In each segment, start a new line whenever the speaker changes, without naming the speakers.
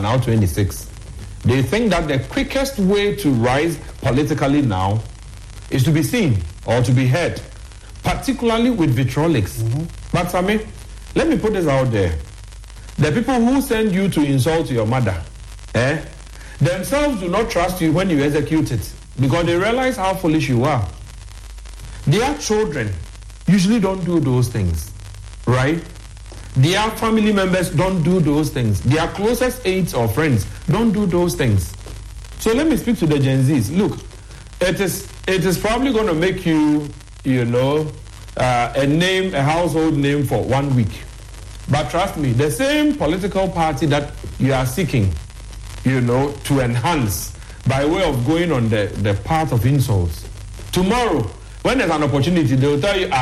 now 26. They think that the quickest way to rise politically now is to be seen or to be heard, particularly with vitriolics. But Sammy, let me put this out there. The people who send you to insult your mother, themselves do not trust you when you execute it because they realize how foolish you are. Their children usually don't do those things, right? Their family members don't do those things. Their closest aides or friends don't do those things. So let me speak to the Gen Zs. Look, it is probably going to make you, a household name for 1 week. But trust me, the same political party that you are seeking, to enhance by way of going on the path of insults. Tomorrow, when there's an opportunity, they will tell you,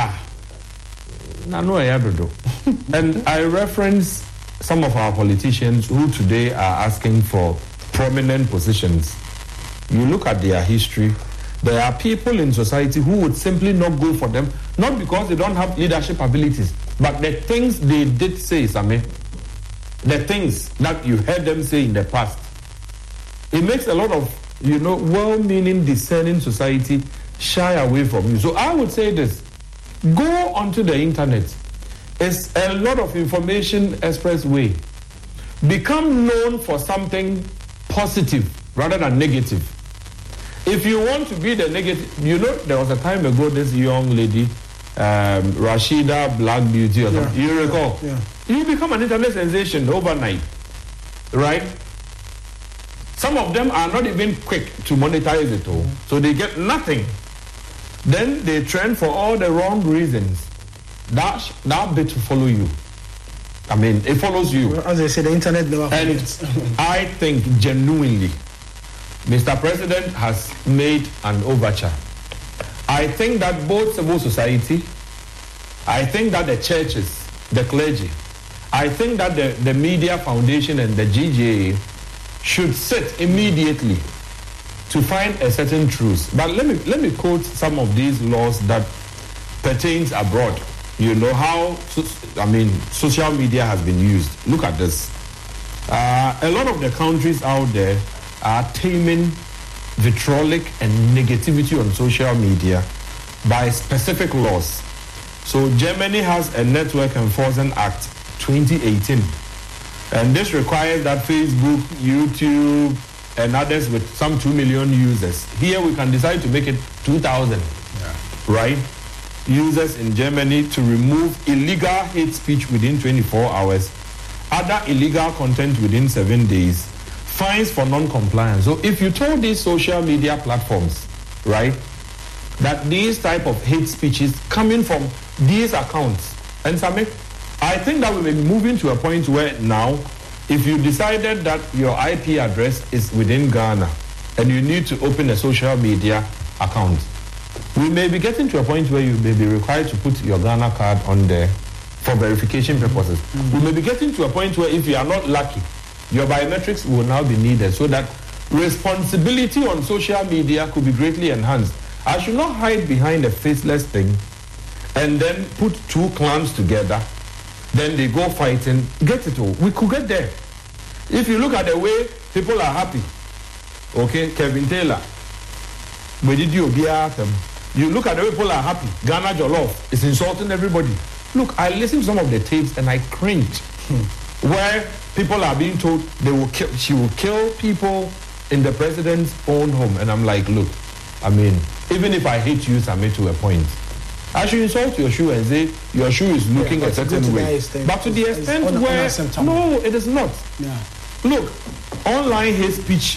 and I reference some of our politicians who today are asking for prominent positions. You look at their history, there are people in society who would simply not go for them, not because they don't have leadership abilities, but the things they did say, Sammy, the things that you heard them say in the past. It makes a lot of, well-meaning, discerning society shy away from you. So I would say this. Go onto the internet. It's a lot of information expressway. Become known for something positive rather than negative. If you want to be the negative, there was a time ago this young lady, Rashida Black Beauty or something, you recall?
Yeah.
You become an internet sensation overnight, right? Some of them are not even quick to monetize it all, so they get nothing. Then they trend for all the wrong reasons. That bit will follow you. I mean, it follows you.
Well, as I said, the internet never forgets.
I think genuinely, Mr. President has made an overture. I think that both civil society, I think that the churches, the clergy, I think that the Media Foundation and the GJA should sit immediately to find a certain truth. But let me quote some of these laws that pertains abroad. How social media has been used. Look at this. A lot of the countries out there are taming vitriolic and negativity on social media by specific laws. So Germany has a Network Enforcement Act 2018, and this requires that Facebook, YouTube, and others with some 2 million users. Here we can decide to make it 2,000, right? Users in Germany to remove illegal hate speech within 24 hours, other illegal content within 7 days, fines for non-compliance. So if you told these social media platforms, right, that these type of hate speech is coming from these accounts, and Sammy, I think that we may be moving to a point where now, if you decided that your IP address is within Ghana and you need to open a social media account, we may be getting to a point where you may be required to put your Ghana card on there for verification purposes. We may be getting to a point where if you are not lucky, your biometrics will now be needed so that responsibility on social media could be greatly enhanced. I should not hide behind a faceless thing and then put two clans together. Then they go fighting. Get it all. We could get there. If you look at the way people are happy, okay, Kevin Taylor, where did you be at them? You look at the way people are happy. Ghana Jollof is insulting everybody. Look, I listened to some of the tapes and I cringed. Where people are being told she will kill people in the president's own home. And I'm like, look, I mean, even if I hate you, Sammy, to a point, I should insult your shoe and say your shoe is looking a certain way. But to the extent where, no, it is not.
Yeah.
Look, online hate speech,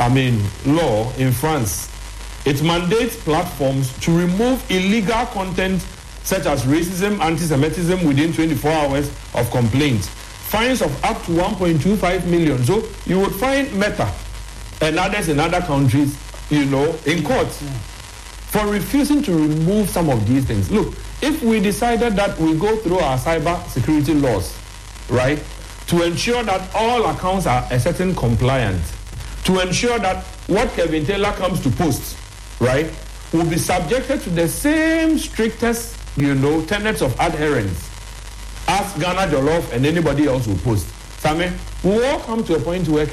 law in France, it mandates platforms to remove illegal content such as racism, anti-Semitism within 24 hours of complaints. Fines of up to 1.25 million. So you would find Meta and others in other countries, in court for refusing to remove some of these things. Look, if we decided that we go through our cyber security laws, right, to ensure that all accounts are a certain compliant, to ensure that what Kevin Taylor comes to post, right, will be subjected to the same strictest, tenets of adherence as Ghana Jollof and anybody else will post. Sammy, we will all come to a point where